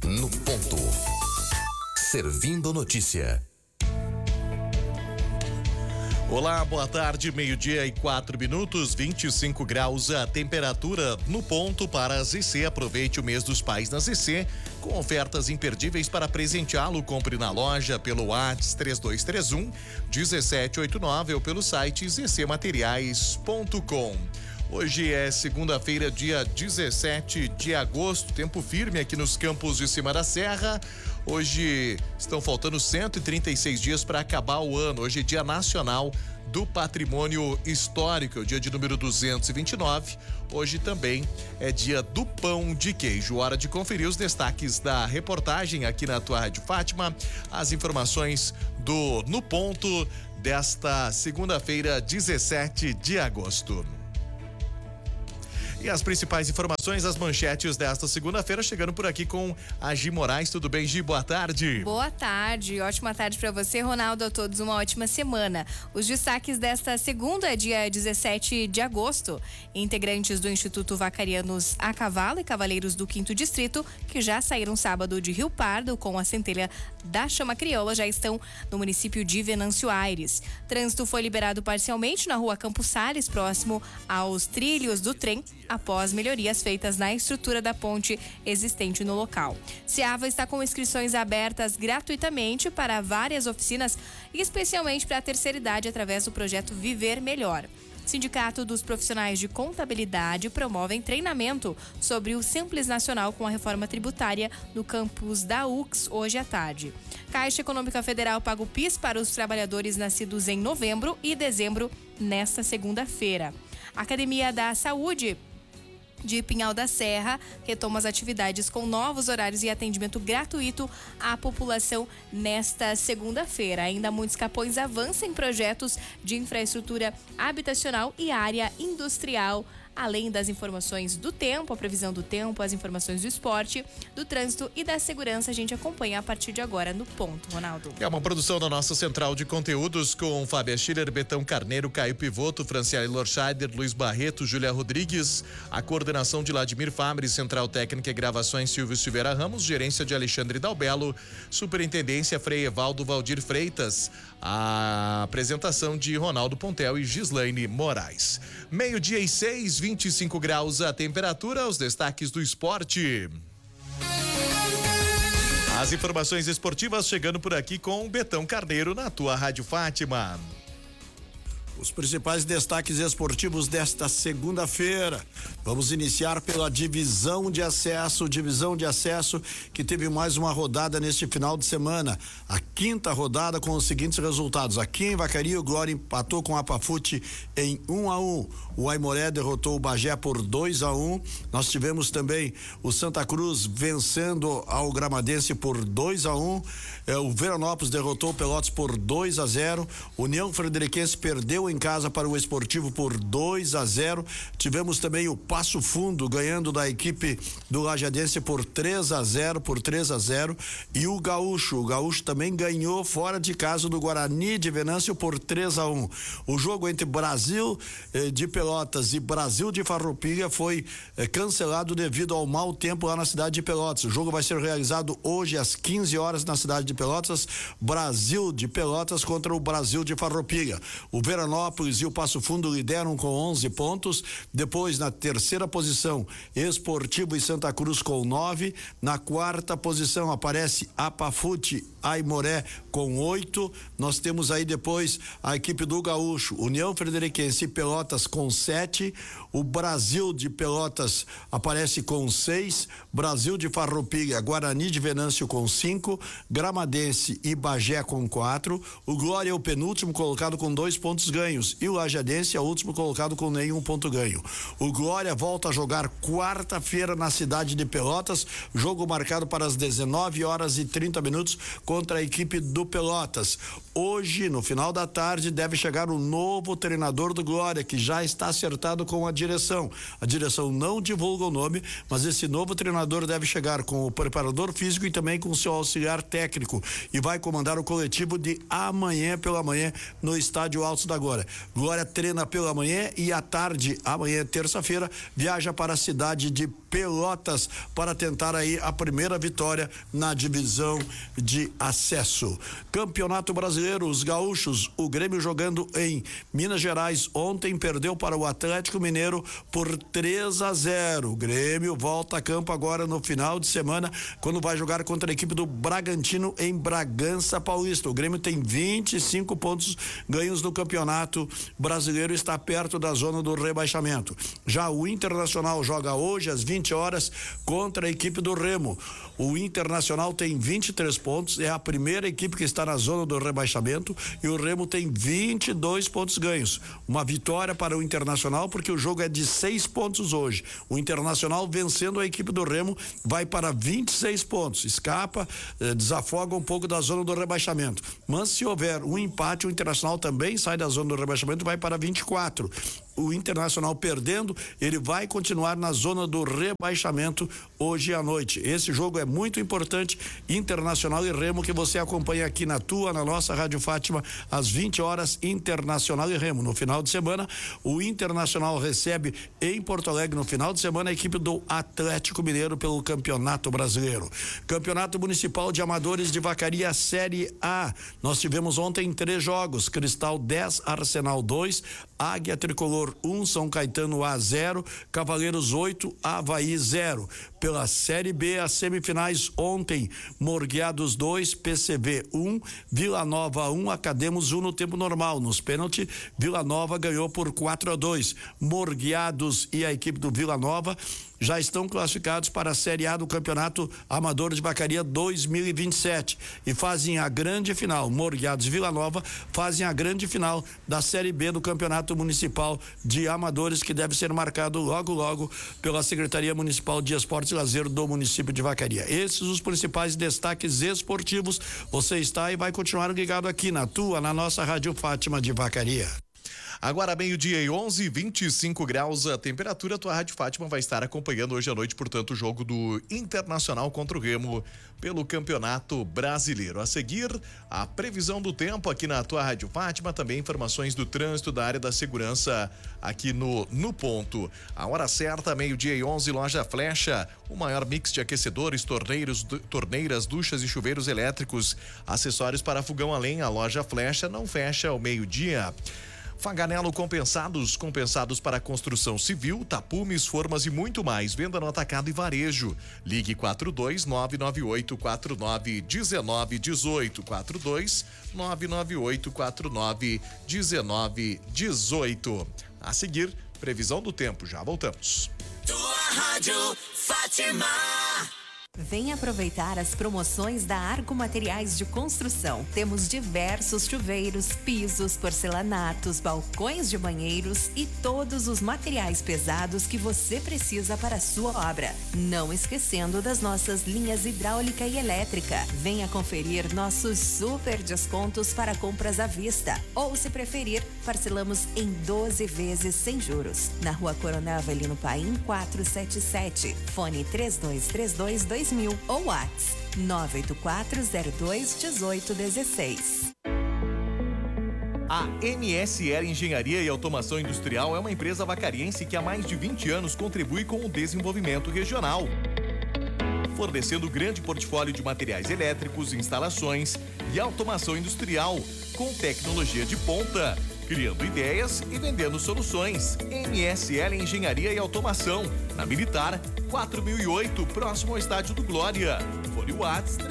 no ponto. Servindo notícia. Olá, boa tarde, 12:04, 25 graus a temperatura no ponto para a ZC. Aproveite o mês dos pais na ZC com ofertas imperdíveis para presenteá-lo. Compre na loja pelo WhatsApp 3231-1789 ou pelo site zcmateriais.com. Hoje é segunda-feira, dia 17 de agosto, tempo firme aqui nos campos de cima da serra. Hoje estão faltando 136 dias para acabar o ano. Hoje é Dia Nacional do Patrimônio Histórico, é o dia de número 229. Hoje também é dia do pão de queijo. Hora de conferir os destaques da reportagem aqui na tua Rádio Fátima. As informações do No Ponto desta segunda-feira, 17 de agosto. E as principais informações, as manchetes desta segunda-feira, chegando por aqui com a Gi Moraes. Tudo bem, Gi? Boa tarde. Boa tarde, ótima tarde para você, Ronaldo, a todos uma ótima semana. Os destaques desta segunda, dia 17 de agosto. Integrantes do Instituto Vacarianos a Cavalo e Cavaleiros do 5º Distrito, que já saíram sábado de Rio Pardo com a centelha da Chama Crioula, já estão no município de Venâncio Aires. Trânsito foi liberado parcialmente na rua Campos Sales, próximo aos trilhos do trem, após melhorias feitas na estrutura da ponte existente no local. Ceava está com inscrições abertas gratuitamente para várias oficinas, especialmente para a terceira idade, através do projeto Viver Melhor. Sindicato dos Profissionais de Contabilidade promovem treinamento sobre o Simples Nacional com a reforma tributária no campus da UX hoje à tarde. Caixa Econômica Federal paga o PIS para os trabalhadores nascidos em novembro e dezembro nesta segunda-feira. Academia da Saúde de Pinhal da Serra retoma as atividades com novos horários e atendimento gratuito à população nesta segunda-feira. Ainda muitos Capões avançam em projetos de infraestrutura habitacional e área industrial. Além das informações do tempo, a previsão do tempo, as informações do esporte, do trânsito e da segurança, a gente acompanha a partir de agora no Ponto, Ronaldo. É uma produção da nossa central de conteúdos com Fábia Schiller, Betão Carneiro, Caio Pivoto, Franciele Lorscheider, Luiz Barreto, Júlia Rodrigues, a coordenação de Vladimir Fabre, Central Técnica e Gravações Silvio Silveira Ramos, gerência de Alexandre Dalbelo, Superintendência Frei Evaldo Valdir Freitas, a apresentação de Ronaldo Pontel e Gislaine Moraes. 12:06, 25 graus a temperatura, os destaques do esporte. As informações esportivas chegando por aqui com Betão Carneiro na tua Rádio Fátima. Os principais destaques esportivos desta segunda-feira. Vamos iniciar pela divisão de acesso que teve mais uma rodada neste final de semana. A quinta rodada com os seguintes resultados. Aqui em Vacaria, o Glória empatou com a Apafute em 1-1. O Aimoré derrotou o Bagé por 2-1. Nós tivemos também o Santa Cruz vencendo ao Gramadense por 2-1. O Veranópolis derrotou o Pelotas por 2-0. União Frederiquense perdeu em casa para o Esportivo por 2-0. Tivemos também o Passo Fundo ganhando da equipe do Lajadense por 3-0. E o Gaúcho também ganhou fora de casa do Guarani de Venâncio por 3-1. O jogo entre Brasil de Pelotas e Brasil de Farroupilha foi cancelado devido ao mau tempo lá na cidade de Pelotas. O jogo vai ser realizado hoje às 15 horas na cidade de Pelotas. Brasil de Pelotas contra o Brasil de Farroupilha. O Veranópolis e o Passo Fundo lideram com 11 pontos. Depois, na terceira posição, Esportivo e Santa Cruz com 9. Na quarta posição aparece Apafute, Aimoré com 8. Nós temos aí depois a equipe do Gaúcho, União Frederiquense e Pelotas com 7. O Brasil de Pelotas aparece com 6. Brasil de Farroupilha, Guarani de Venâncio com 5. Gramadense e Bagé com 4. O Glória é o penúltimo colocado com 2 pontos ganhos. E o Lajadense é o último colocado com nenhum ponto ganho. O Glória volta a jogar quarta-feira na cidade de Pelotas, jogo marcado para as 19h30 contra a equipe do Pelotas. Hoje, no final da tarde, deve chegar o novo treinador do Glória, que já está acertado com a direção. A direção não divulga o nome, mas esse novo treinador deve chegar com o preparador físico e também com o seu auxiliar técnico e vai comandar o coletivo de amanhã pela manhã no estádio Altos da Glória. Glória treina pela manhã e à tarde, amanhã, terça-feira, viaja para a cidade de Pelotas para tentar aí a primeira vitória na divisão de acesso. Campeonato Brasileiro, os gaúchos, o Grêmio jogando em Minas Gerais ontem perdeu para o Atlético Mineiro por 3-0. O Grêmio volta a campo agora no final de semana, quando vai jogar contra a equipe do Bragantino em Bragança Paulista. O Grêmio tem 25 pontos ganhos no Campeonato Brasileiro e está perto da zona do rebaixamento. Já o Internacional joga hoje às 20 horas contra a equipe do Remo. O Internacional tem 23 pontos, é a primeira equipe que está na zona do rebaixamento e o Remo tem 22 pontos ganhos. Uma vitória para o Internacional, porque o jogo é de 6 pontos hoje. O Internacional vencendo a equipe do Remo vai para 26 pontos. Escapa, desafoga um pouco da zona do rebaixamento. Mas se houver um empate, o Internacional também sai da zona do rebaixamento e vai para 24. O Internacional perdendo, ele vai continuar na zona do rebaixamento hoje à noite. Esse jogo é muito importante, Internacional e Remo, que você acompanha aqui na nossa Rádio Fátima, às 20 horas, Internacional e Remo. No final de semana, o Internacional recebe em Porto Alegre, no final de semana, a equipe do Atlético Mineiro pelo Campeonato Brasileiro. Campeonato Municipal de Amadores de Vacaria, Série A. Nós tivemos ontem 3 jogos, Cristal 10, Arsenal 2, Águia Tricolor 1, São Caetano A 0, Cavaleiros 8, Avaí 0. Pela Série B, as semifinais ontem, Morgueados 2, PCV 1, Vila Nova 1, Academos 1 no tempo normal. Nos pênaltis, Vila Nova ganhou por 4-2. Morgueados e a equipe do Vila Nova já estão classificados para a Série A do Campeonato Amador de Vacaria 2027 e fazem a grande final. Morgueados e Vila Nova fazem a grande final da Série B do Campeonato Municipal de Amadores, que deve ser marcado logo pela Secretaria Municipal de Esportes e Lazer do município de Vacaria. Esses os principais destaques esportivos. Você está e vai continuar ligado aqui na nossa Rádio Fátima de Vacaria. Agora, meio-dia e 11, 25 graus a temperatura. A tua Rádio Fátima vai estar acompanhando hoje à noite, portanto, o jogo do Internacional contra o Remo pelo Campeonato Brasileiro. A seguir, a previsão do tempo aqui na tua Rádio Fátima, também informações do trânsito, da área da segurança aqui no ponto. A hora certa, meio-dia e 11, Loja Flecha, o maior mix de aquecedores, torneiras, duchas e chuveiros elétricos, acessórios para fogão a lenha. A Loja Flecha não fecha ao meio-dia. Faganello compensados para construção civil, tapumes, formas e muito mais. Venda no atacado e varejo. Ligue 42-998-49-1918. 42-998-49-1918. A seguir, previsão do tempo. Já voltamos. Tua Rádio Fátima. Vem aproveitar as promoções da Arco Materiais de Construção. Temos diversos chuveiros, pisos, porcelanatos, balcões de banheiros e todos os materiais pesados que você precisa para a sua obra. Não esquecendo das nossas linhas hidráulica e elétrica. Venha conferir nossos super descontos para compras à vista. Ou, se preferir, parcelamos em 12 vezes sem juros. Na Rua Coronel Avelino Paim, 477. Fone 3232-2000 ou WhatsApp 98402-1816. A MSL Engenharia e Automação Industrial é uma empresa vacariense que há mais de 20 anos contribui com o desenvolvimento regional, fornecendo grande portfólio de materiais elétricos, instalações e automação industrial com tecnologia de ponta, criando ideias e vendendo soluções. MSL Engenharia e Automação, na Militar 4008, próximo ao Estádio do Glória. Fone WhatsApp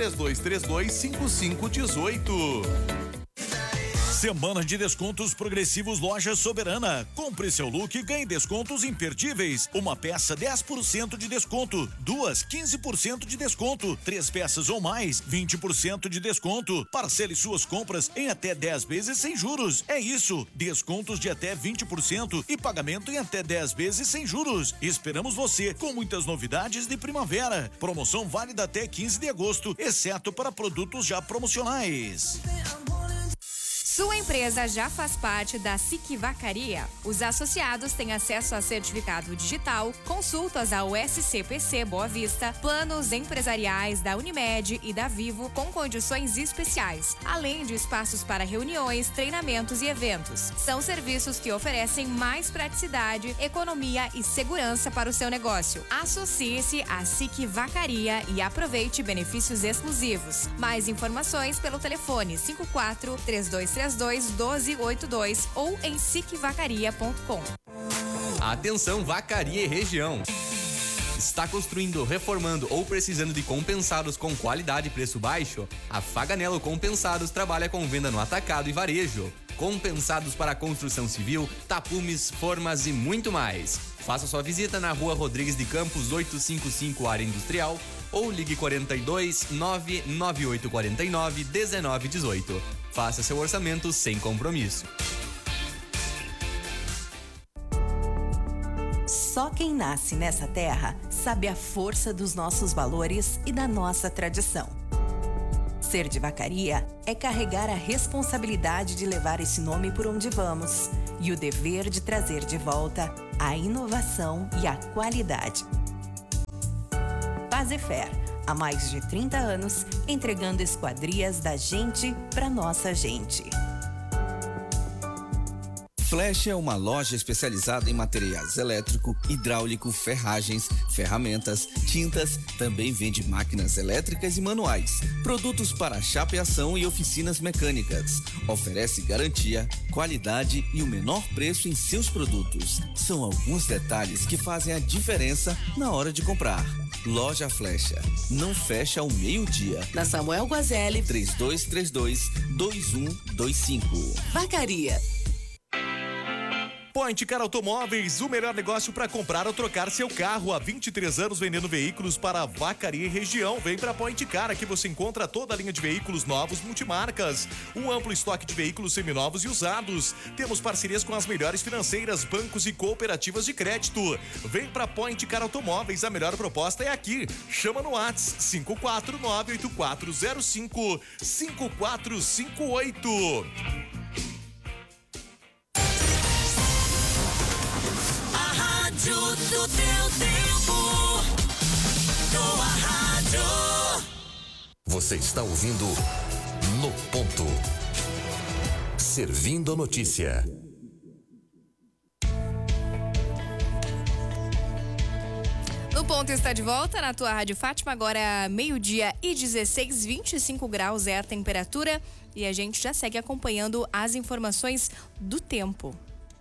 3232-5518. Semana de descontos progressivos Loja Soberana. Compre seu look e ganhe descontos imperdíveis. Uma peça 10% de desconto, 2 15% de desconto, 3 peças ou mais 20% de desconto. Parcele suas compras em até 10 vezes sem juros. É isso, descontos de até 20% e pagamento em até 10 vezes sem juros. Esperamos você com muitas novidades de primavera. Promoção válida até 15 de agosto, exceto para produtos já promocionais. Sua empresa já faz parte da SIC Vacaria. Os associados têm acesso a certificado digital, consultas ao SCPC Boa Vista, planos empresariais da Unimed e da Vivo com condições especiais, além de espaços para reuniões, treinamentos e eventos. São serviços que oferecem mais praticidade, economia e segurança para o seu negócio. Associe-se à SIC Vacaria e aproveite benefícios exclusivos. Mais informações pelo telefone 54-3232-1282 ou em sicvacaria.com. Atenção, Vacaria e região. Está construindo, reformando ou precisando de compensados com qualidade e preço baixo? A Faganello Compensados trabalha com venda no atacado e varejo. Compensados para construção civil, tapumes, formas e muito mais. Faça sua visita na Rua Rodrigues de Campos 855, área industrial, ou ligue 42 99849 1918. Faça seu orçamento sem compromisso. Só quem nasce nessa terra sabe a força dos nossos valores e da nossa tradição. Ser de Vacaria é carregar a responsabilidade de levar esse nome por onde vamos e o dever de trazer de volta a inovação e a qualidade. Fazefer, há mais de 30 anos, entregando esquadrias da gente para nossa gente. Flash é uma loja especializada em materiais elétrico, hidráulico, ferragens, ferramentas, tintas, também vende máquinas elétricas e manuais, produtos para chapeação e oficinas mecânicas. Oferece garantia, qualidade e o menor preço em seus produtos. São alguns detalhes que fazem a diferença na hora de comprar. Loja Flecha, não fecha ao meio-dia. Na Samuel Guazelli, 3232-2125. Vacaria. Point Car Automóveis, o melhor negócio para comprar ou trocar seu carro. Há 23 anos vendendo veículos para Vacaria e região. Vem para Point Car, aqui você encontra toda a linha de veículos novos multimarcas, um amplo estoque de veículos seminovos e usados. Temos parcerias com as melhores financeiras, bancos e cooperativas de crédito. Vem para Point Car Automóveis, a melhor proposta é aqui. Chama no WhatsApp 54984055458. Do teu tempo, tua rádio. Você está ouvindo No Ponto. Servindo a notícia. No Ponto está de volta na tua Rádio Fátima, agora meio-dia e 16, 25 graus é a temperatura e a gente já segue acompanhando as informações do tempo.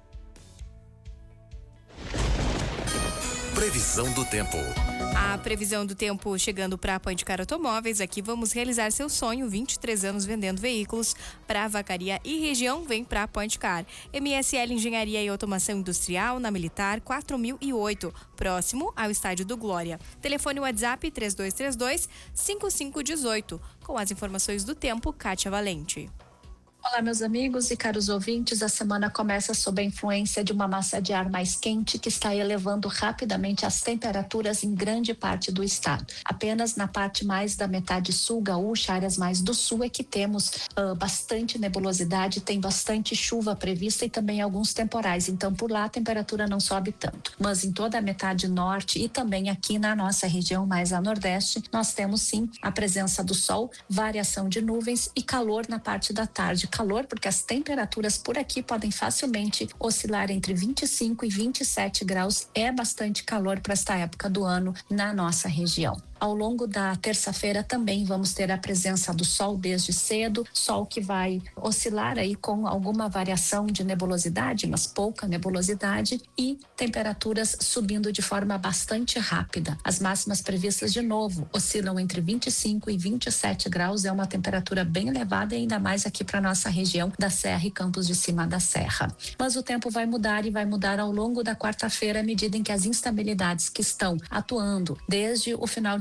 Previsão do tempo. A previsão do tempo chegando para a Point Car Automóveis. Aqui vamos realizar seu sonho. 23 anos vendendo veículos para Vacaria e região. Vem para a Point Car. MSL Engenharia e Automação Industrial na Militar 4008, próximo ao Estádio do Glória. Telefone WhatsApp 3232-5518. Com as informações do tempo, Kátia Valente. Olá, meus amigos e caros ouvintes. A semana começa sob a influência de uma massa de ar mais quente que está elevando rapidamente as temperaturas em grande parte do estado. Apenas na parte mais da metade sul gaúcha, áreas mais do sul, é que temos bastante nebulosidade, tem bastante chuva prevista e também alguns temporais. Então, por lá a temperatura não sobe tanto. Mas em toda a metade norte e também aqui na nossa região mais a nordeste, nós temos sim a presença do sol, variação de nuvens e calor na parte da tarde. Calor porque as temperaturas por aqui podem facilmente oscilar entre 25 e 27 graus. É bastante calor para esta época do ano na nossa região. Ao longo da terça-feira também vamos ter a presença do sol desde cedo, sol que vai oscilar aí com alguma variação de nebulosidade, mas pouca nebulosidade, e temperaturas subindo de forma bastante rápida. As máximas previstas de novo oscilam entre 25 e 27 graus, é uma temperatura bem elevada, ainda mais aqui para nossa região da Serra e Campos de Cima da Serra. Mas o tempo vai mudar e vai mudar ao longo da quarta-feira, à medida em que as instabilidades que estão atuando desde o final de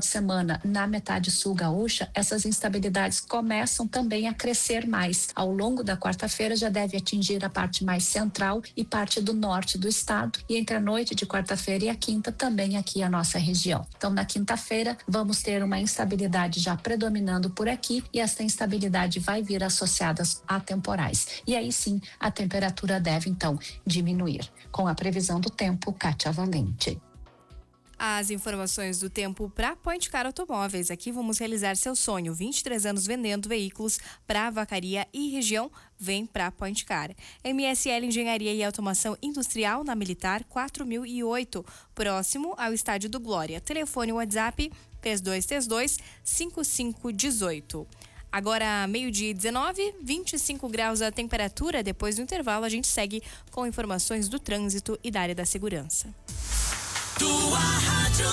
semana na metade sul gaúcha, essas instabilidades começam também a crescer mais. Ao longo da quarta-feira já deve atingir a parte mais central e parte do norte do estado, e entre a noite de quarta-feira e a quinta também aqui a nossa região. Então, na quinta-feira vamos ter uma instabilidade já predominando por aqui, e essa instabilidade vai vir associada a temporais. E aí sim, a temperatura deve então diminuir. Com a previsão do tempo, Kátia Valente. As informações do tempo para Point Car Automóveis. Aqui vamos realizar seu sonho. 23 anos vendendo veículos para Vacaria e região. Vem para Point Car. MSL Engenharia e Automação Industrial na Militar 4008, próximo ao Estádio do Glória. Telefone WhatsApp 3232-5518. Agora, meio-dia 19, 25 graus a temperatura. Depois do intervalo, a gente segue com informações do trânsito e da área da segurança. Tua rádio.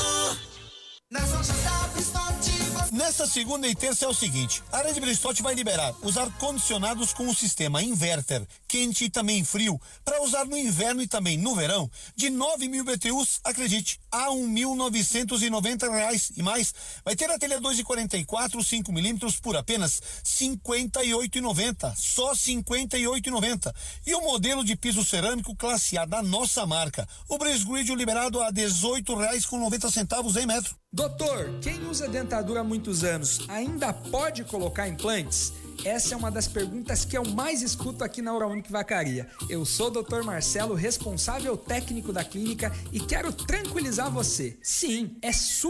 Nesta segunda e terça é o seguinte: a Rede Bristotti vai liberar os ar-condicionados com o sistema inverter, quente e também frio, para usar no inverno e também no verão, de 9.000 BTUs, acredite, a R$1.990 e mais. Vai ter a telha 2,44, 5 milímetros por apenas R$58,90, só R$58,90. E o modelo de piso cerâmico classe A da nossa marca, o Breeze Grid liberado a R$18,90 em metro. Doutor, quem usa dentadura há muitos anos ainda pode colocar implantes? Essa é uma das perguntas que eu mais escuto aqui na Oral-Unique Vacaria. Eu sou o Dr. Marcelo, responsável técnico da clínica, e quero tranquilizar você. Sim, é super